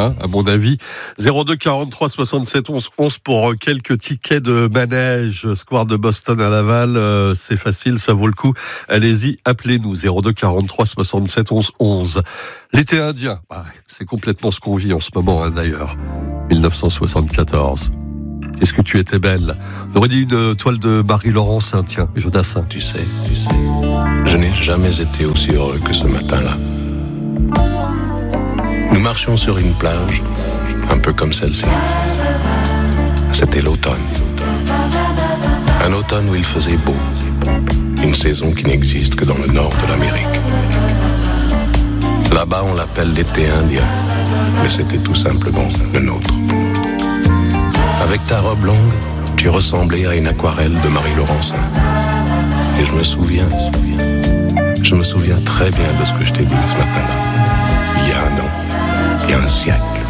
à mon avis. 02 43 67 11 11 pour quelques tickets de manège, Square de Boston à Laval. C'est facile, ça vaut le coup. Allez-y, appelez-nous. 02 43 67 11 11. L'été indien, c'est complètement ce qu'on vit en ce moment, d'ailleurs. 1974. Qu'est-ce que tu étais belle. On aurait dit une toile de Marie Laurencin, tiens, Jodassin. Tu sais, je n'ai jamais été aussi heureux que ce matin-là. Nous marchions sur une plage, un peu comme celle-ci. C'était l'automne. Un automne où il faisait beau. Une saison qui n'existe que dans le nord de l'Amérique. Là-bas, on l'appelle l'été indien, mais c'était tout simplement le nôtre. Avec ta robe longue, tu ressemblais à une aquarelle de Marie Laurencin. Et je me souviens très bien de ce que je t'ai dit ce matin-là. Il y a un an, il y a un siècle.